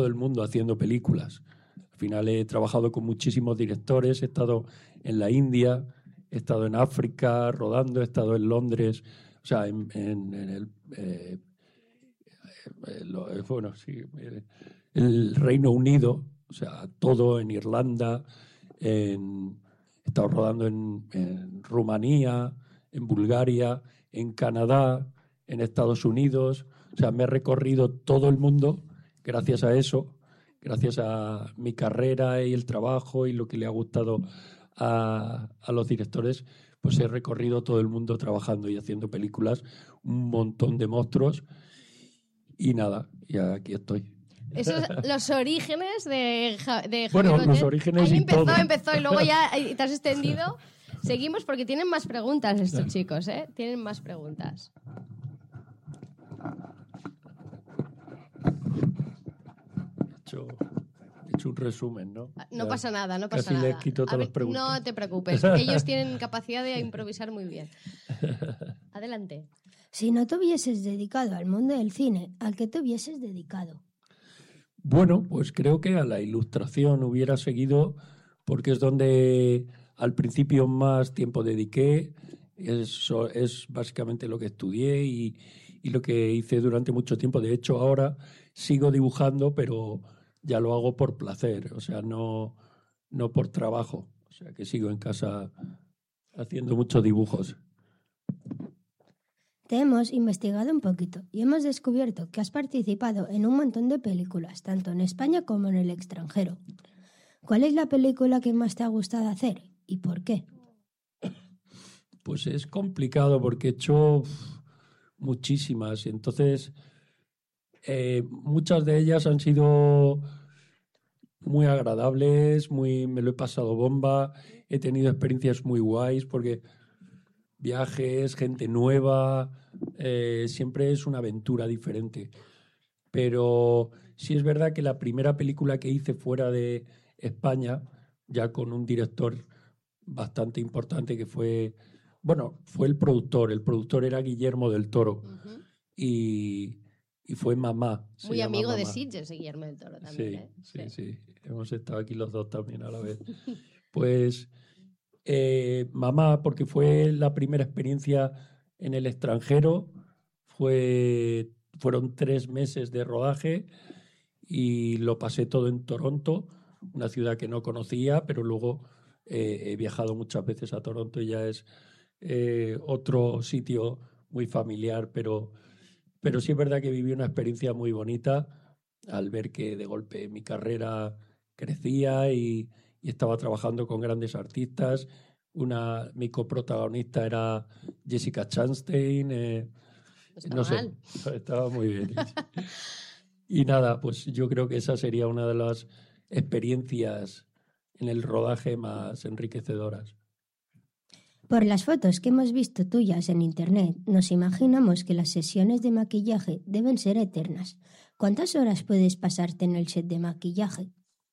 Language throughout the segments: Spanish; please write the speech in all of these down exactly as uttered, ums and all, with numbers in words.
el mundo haciendo películas. Al final he trabajado con muchísimos directores, he estado en la India, he estado en África rodando, he estado en Londres, o sea, en, en, en el... Eh, eh, lo, eh, bueno, sí, eh, el Reino Unido, o sea, todo en Irlanda, en, he estado rodando en, en Rumanía, en Bulgaria, en Canadá, en Estados Unidos. O sea, me he recorrido todo el mundo gracias a eso, gracias a mi carrera y el trabajo y lo que le ha gustado a, a los directores, pues he recorrido todo el mundo trabajando y haciendo películas, un montón de monstruos y nada, y aquí estoy. Esos los orígenes de, ja de Javier Bueno, Botet. los orígenes Ahí y empezó, todo. empezó y luego ya te has extendido. Seguimos porque tienen más preguntas estos chicos, ¿eh? Tienen más preguntas. He hecho, he hecho un resumen, ¿no? No Ya, pasa nada, no pasa casi nada. les quito todas A ver, las preguntas. no te preocupes, ellos tienen capacidad de improvisar muy bien. Adelante. Si no te hubieses dedicado al mundo del cine, ¿al qué te hubieses dedicado? Bueno, pues creo que a la ilustración hubiera seguido porque es donde al principio más tiempo dediqué, eso es básicamente lo que estudié y, y lo que hice durante mucho tiempo. De hecho, ahora sigo dibujando, pero ya lo hago por placer, o sea, no, no por trabajo. O sea, que sigo en casa haciendo muchos dibujos. Te hemos investigado un poquito y hemos descubierto que has participado en un montón de películas, tanto en España como en el extranjero. ¿Cuál es la película que más te ha gustado hacer y por qué? Pues es complicado porque he hecho muchísimas. Entonces, eh, muchas de ellas han sido muy agradables, muy, me lo he pasado bomba, he tenido experiencias muy guays porque viajes, gente nueva, eh, siempre es una aventura diferente. Pero sí es verdad que la primera película que hice fuera de España, ya con un director bastante importante que fue, bueno, fue el productor, el productor era Guillermo del Toro. Uh-huh. y, y fue Mamá. Muy amigo Mamá. De Sitges, Guillermo del Toro también. Sí, ¿eh? sí, sí, sí, hemos estado aquí los dos también a la vez. Pues eh, Mamá, porque fue la primera experiencia en el extranjero, fue, fueron tres meses de rodaje y lo pasé todo en Toronto, una ciudad que no conocía, pero luego eh, he viajado muchas veces a Toronto y ya es eh, otro sitio muy familiar, pero, pero sí es verdad que viví una experiencia muy bonita al ver que de golpe mi carrera crecía y, y estaba trabajando con grandes artistas. Una, mi coprotagonista era Jessica Chastain. Eh, no no mal. sé, estaba muy bien. Y nada, pues yo creo que esa sería una de las experiencias en el rodaje más enriquecedoras. Por las fotos que hemos visto tuyas en internet, nos imaginamos que las sesiones de maquillaje deben ser eternas. ¿Cuántas horas puedes pasarte en el set de maquillaje?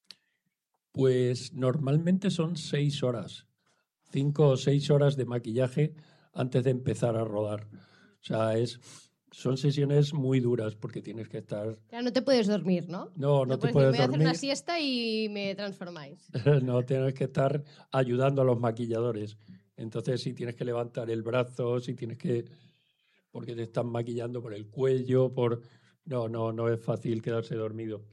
Pues normalmente son seis horas, cinco o seis horas de maquillaje antes de empezar a rodar. O sea, es... son sesiones muy duras porque tienes que estar... Ya no te puedes dormir, ¿no? No, no, no te puedes, puedes dormir. Me voy a hacer una siesta y me transformáis. No, tienes que estar ayudando a los maquilladores. Entonces, si tienes que levantar el brazo, si tienes que... porque te están maquillando por el cuello, por... No, no, no es fácil quedarse dormido.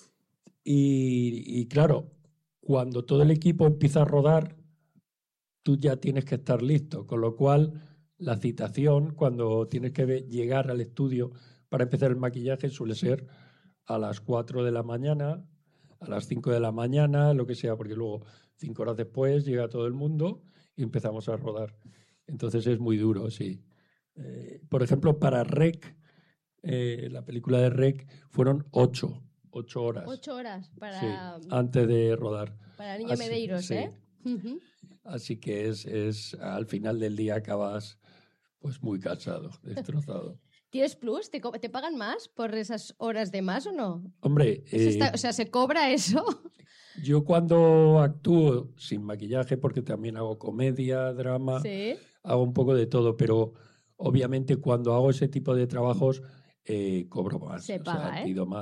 Y, y claro, cuando todo el equipo empieza a rodar, tú ya tienes que estar listo, con lo cual... la citación, cuando tienes que llegar al estudio para empezar el maquillaje, suele ser a las cuatro de la mañana, a las cinco de la mañana, lo que sea, porque luego cinco horas después llega todo el mundo y empezamos a rodar. Entonces es muy duro, sí. Eh, por ejemplo, para Rec, eh, la película de Rec, fueron ocho, ocho horas. Ocho horas para... Sí, antes de rodar. Para Niña Así, Medeiros, sí. ¿eh? Uh-huh. Así que es, es, al final del día acabas... pues muy cansado, destrozado. ¿Tienes plus? ¿Te, ¿Te pagan más por esas horas de más o no? Hombre... Eh, está, o sea, ¿se cobra eso? Yo cuando actúo sin maquillaje, porque también hago comedia, drama, ¿Sí? hago un poco de todo, pero obviamente cuando hago ese tipo de trabajos eh, cobro más. Se o paga, sea, ¿eh? pido más.